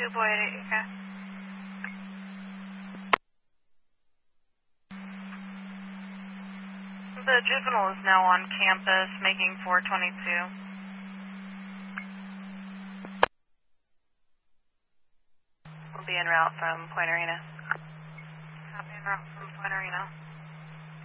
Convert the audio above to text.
Boyd, okay. The juvenile is now on campus making 422. We'll be en route from Point Arena. Copy, en route from Point Arena.